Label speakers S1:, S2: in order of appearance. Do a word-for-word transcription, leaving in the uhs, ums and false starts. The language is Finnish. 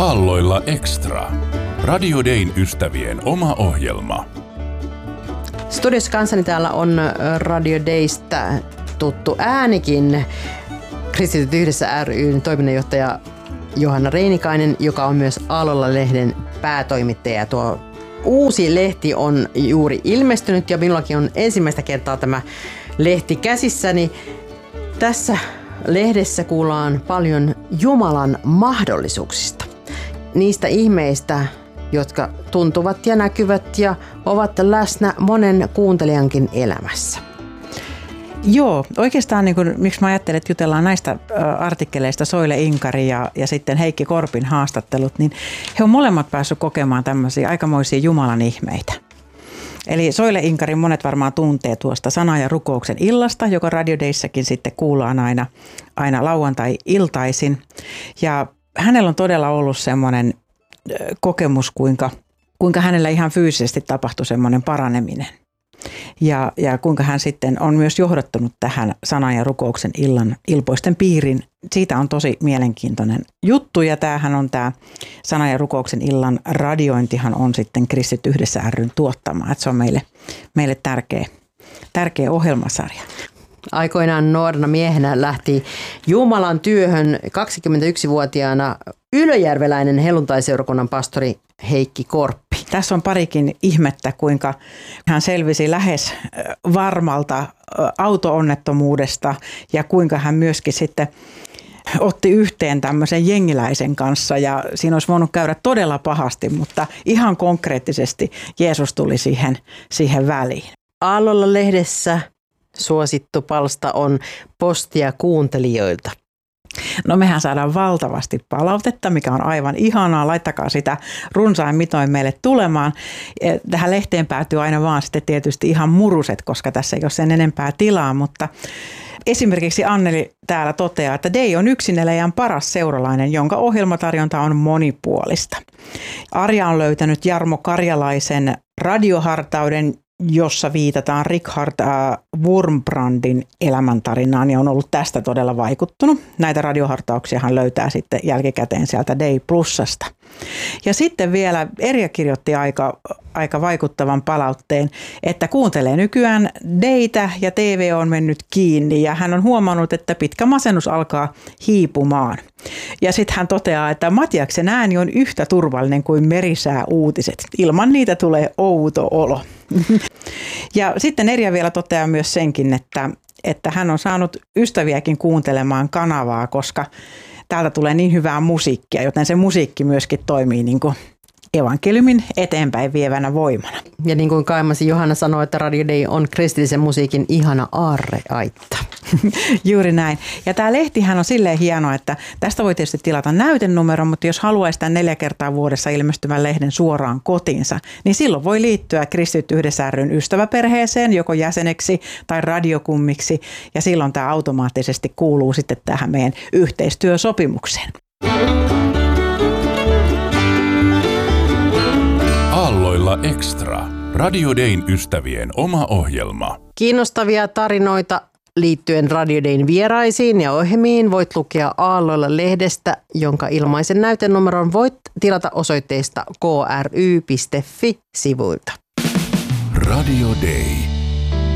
S1: Aalloilla Extra. Radio Dayn ystävien oma ohjelma.
S2: Studiossa kanssani täällä on Radio Daystä tuttu äänikin, Kristityt yhdessä ry:n toiminnanjohtaja Johanna Reinikainen, joka on myös Aalloilla-lehden päätoimittaja. Tuo uusi lehti on juuri ilmestynyt ja minullakin on ensimmäistä kertaa tämä lehti käsissäni. Tässä lehdessä kuullaan paljon Jumalan mahdollisuuksista. Niistä ihmeistä, jotka tuntuvat ja näkyvät ja ovat läsnä monen kuuntelijankin elämässä.
S3: Joo, oikeastaan niin kuin, miksi mä ajattelen, että jutellaan näistä artikkeleista Soile Inkari ja, ja sitten Heikki Korpin haastattelut, niin he on molemmat päässyt kokemaan tämmöisiä aikamoisia Jumalan ihmeitä. Eli Soile Inkari monet varmaan tuntee tuosta Sana ja rukouksen illasta, joka Radio Dayssäkin sitten kuullaan aina, aina lauantai-iltaisin. Ja hänellä on todella ollut semmoinen kokemus, kuinka, kuinka hänellä ihan fyysisesti tapahtui semmoinen paraneminen. Ja, ja kuinka hän sitten on myös johdattunut tähän Sanan ja rukouksen illan ilpoisten piirin. Siitä on tosi mielenkiintoinen juttu ja tämähän on tämä Sanan ja rukouksen illan radiointihan on sitten Kristityt yhdessä ry:n tuottama. Että se on meille, meille tärkeä, tärkeä ohjelmasarja.
S2: Aikoinaan nuorena miehenä lähti Jumalan työhön kaksikymmentäyksivuotiaana ylöjärveläinen helluntaiseurakunnan pastori Heikki Korppi.
S3: Tässä on parikin ihmettä, kuinka hän selvisi lähes varmalta auto-onnettomuudesta ja kuinka hän myöskin sitten otti yhteen tämmöisen jengiläisen kanssa ja siinä olisi voinut käydä todella pahasti, mutta ihan konkreettisesti Jeesus tuli siihen, siihen väliin.
S2: Aalloilla-lehdessä suosittu palsta on postia kuuntelijoilta.
S3: No mehän saadaan valtavasti palautetta, mikä on aivan ihanaa. Laittakaa sitä runsain mitoin meille tulemaan. Tähän lehteen päätyy aina vaan sitten tietysti ihan muruset, koska tässä ei ole sen enempää tilaa, mutta esimerkiksi Anneli täällä toteaa, että Day on yksinäjän paras seuralainen, jonka ohjelmatarjonta on monipuolista. Arja on löytänyt Jarmo Karjalaisen radiohartauden, jossa viitataan Richard Wurmbrandin elämäntarinaan ja on ollut tästä todella vaikuttunut. Näitä radiohartauksiahan löytää sitten jälkikäteen sieltä Day Plusasta. Ja sitten vielä Erja kirjoitti aika, aika vaikuttavan palautteen, että kuuntelee nykyään Daytä ja T V on mennyt kiinni ja hän on huomannut, että pitkä masennus alkaa hiipumaan. Ja sitten hän toteaa, että Matiaksen ääni on yhtä turvallinen kuin merisää uutiset. Ilman niitä tulee outo olo. Ja sitten Erja vielä toteaa myös senkin, että, että hän on saanut ystäviäkin kuuntelemaan kanavaa, koska täältä tulee niin hyvää musiikkia, joten se musiikki myöskin toimii niin kuin evankeliumin eteenpäin vievänä voimana.
S2: Ja niin kuin kaimasi Johanna sanoi, että Radio Day on kristillisen musiikin ihana aarreaitta.
S3: Juuri näin. Ja tämä lehtihän on silleen hieno, että tästä voi tietysti tilata näytenumeron, mutta jos haluaisi tämän neljä kertaa vuodessa ilmestyvän lehden suoraan kotiinsa, niin silloin voi liittyä Kristityt yhdessä ry:n ystäväperheeseen joko jäseneksi tai radiokummiksi ja silloin tämä automaattisesti kuuluu sitten tähän meidän yhteistyösopimukseen.
S1: Aalloilla Extra. Radio Dayn ystävien oma ohjelma.
S2: Kiinnostavia tarinoita liittyen Radio Dayn vieraisiin ja ohjelmiin voit lukea Aalloilla-lehdestä, jonka ilmaisen näytenumeron voit tilata osoitteesta k r y piste f i sivuilta.
S1: Radio Day.